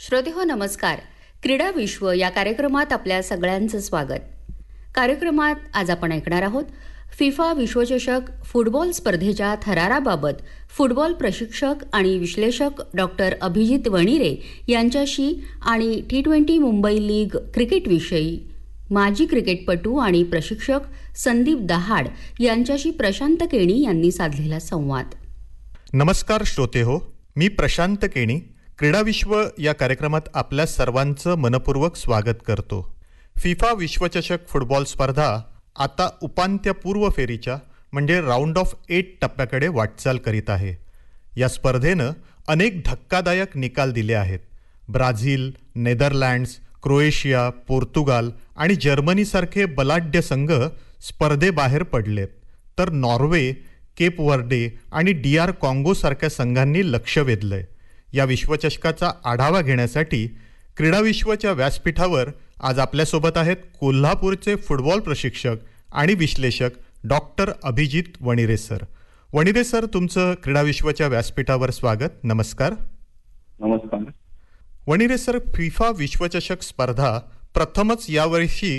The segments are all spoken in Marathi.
श्रोतेहो नमस्कार. क्रीडा विश्व या कार्यक्रमात आपल्या सगळ्यांचं स्वागत. कार्यक्रमात आज आपण ऐकणार आहोत फिफा विश्वचषक फुटबॉल स्पर्धेच्या थराराबाबत फुटबॉल प्रशिक्षक आणि विश्लेषक डॉक्टर अभिजित वणिरे यांच्याशी आणि T20 मुंबई लीग क्रिकेटविषयी माजी क्रिकेटपटू आणि प्रशिक्षक संदीप दहाड यांच्याशी प्रशांत केणी यांनी साधलेला संवाद. नमस्कार श्रोतेहो, मी प्रशांत केणी क्रीडा विश्व या कार्यक्रमात आपल्या सर्वांचं मनपूर्वक स्वागत करतो. फिफा विश्वचषक फुटबॉल स्पर्धा आता उपांत्यपूर्व फेरीच्या म्हणजे राऊंड ऑफ 8 टप्प्याकडे वाटचाल करीत आहे. या स्पर्धेनं अनेक धक्कादायक निकाल दिले आहेत. ब्राझील, नेदरलँड्स, क्रोएशिया, पोर्तुगाल आणि जर्मनीसारखे बलाढ्य संघ स्पर्धेबाहेर पडलेत, तर नॉर्वे, केप वर्डे आणि DR कॉंगोसारख्या संघांनी लक्ष वेधलंय. या विश्वचषकाचा आढावा घेण्यासाठी क्रीडा विश्वच्या व्यासपीठावर आज आपल्यासोबत आहेत कोल्हापूरचे फुटबॉल प्रशिक्षक आणि विश्लेषक डॉक्टर अभिजित वणिरे सर. वणिरे सर, तुमचं क्रीडा विश्वच्या व्यासपीठावर स्वागत. नमस्कार. नमस्कार. वणिरे सर, फिफा विश्वचषक स्पर्धा प्रथमच यावर्षी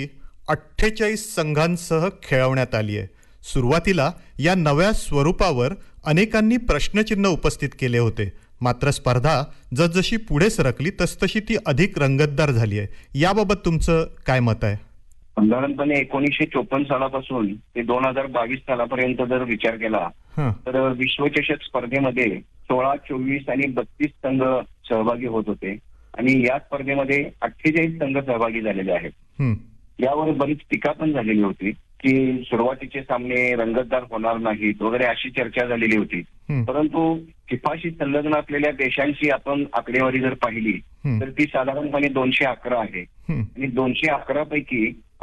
48 संघांसह खेळवण्यात आली आहे. सुरुवातीला या नव्या स्वरूपावर अनेकांनी प्रश्नचिन्ह उपस्थित केले होते, मात्र स्पर्धा जसजशी पुढे सरकली तसतशी ती अधिक रंगतदार झाली आहे. याबाबत तुमचं काय मत आहे? साधारणपणे 1954 सालापासून ते 2022 सालापर्यंत जर विचार केला तर विश्वचषक स्पर्धेमध्ये 16, 24 आणि 32 संघ सहभागी होत होते आणि या स्पर्धेमध्ये 48 संघ सहभागी झालेले आहेत. यावर बरीच टीका पण झालेली होती की सुरुवातीचे सामने रंगतदार होणार नाहीत वगैरे अशी चर्चा झालेली होती. परंतु फिफाशी संलग्न असलेल्या देशांची आपण आकडेवारी जर पाहिली तर ती साधारणपणे 211 आहे आणि 211 पैकी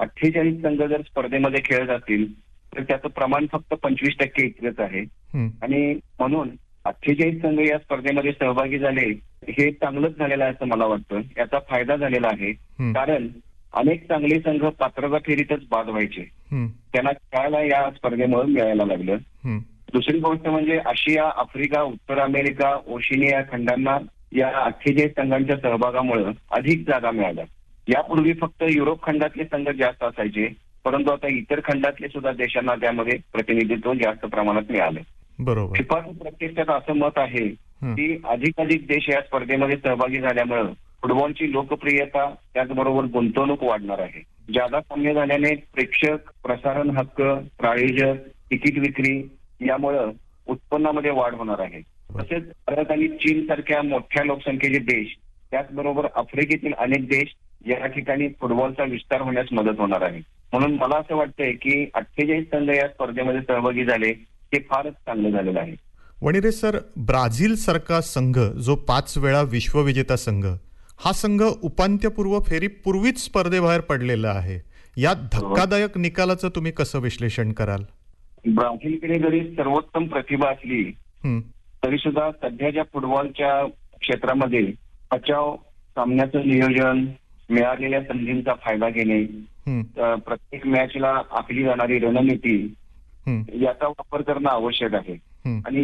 48 संघ जर स्पर्धेमध्ये खेळत असतील तर त्याचं प्रमाण फक्त 25% इतकंच आहे. आणि म्हणून 48 संघ या स्पर्धेमध्ये सहभागी झाले हे चांगलंच झालेलं आहे असं मला वाटतं. याचा फायदा झालेला आहे कारण अनेक चांगले संघ पात्रता फेरीतच बाद व्हायचे, त्यांना खेळायला या स्पर्धेमुळे मिळायला लागलं. दुसरी गोष्ट म्हणजे आशिया, आफ्रिका, उत्तर अमेरिका, ओशिनिया खंडांना या 48 संघांच्या सहभागामुळे अधिक जागा मिळाल्या. यापूर्वी फक्त युरोप खंडातले संघ जास्त असायचे, परंतु आता इतर खंडातले सुद्धा देशांना त्यामध्ये प्रतिनिधित्व जास्त प्रमाणात मिळालं. बरोबर. फिफाचं प्रत्यक्षात असं मत आहे की अधिकाधिक देश या स्पर्धेमध्ये सहभागी झाल्यामुळे फुटबॉलची लोकप्रियता त्याचबरोबर गुंतवणूक वाढणार आहे. जादा सामने झाल्याने प्रेक्षक, प्रसारण हक्क, प्रायोजक, तिकीट विक्री यामुळं उत्पन्नामध्ये वाढ होणार आहे. तसेच भारत आणि चीन सारख्या मोठ्या लोकसंख्येचे देश त्याचबरोबर आफ्रिकेतील अनेक देश या ठिकाणी फुटबॉलचा विस्तार होण्यास मदत होणार आहे. म्हणून मला असं वाटतंय की 48 संघ या स्पर्धेमध्ये सहभागी झाले हे फारच चांगलं झालेलं आहे. वणिरे सर, ब्राझील सारखा संघ जो 5 वेळा विश्वविजेता संघ, हा संघ उपांत्यपूर्व फेरीपूर्वीच स्पर्धेबाहेर पडलेला आहे. या धक्कादायक निकालाचं तुम्ही कसं विश्लेषण कराल? ब्राझीलकडे जरी सर्वोत्तम प्रतिभा असली तरी सुद्धा सध्याच्या फुटबॉलच्या क्षेत्रामध्ये बचाव, सामन्याचं नियोजन, मिळालेल्या संधींचा फायदा घेणे, प्रत्येक मॅचला आखली जाणारी रणनीती याचा वापर करणं आवश्यक आहे. आणि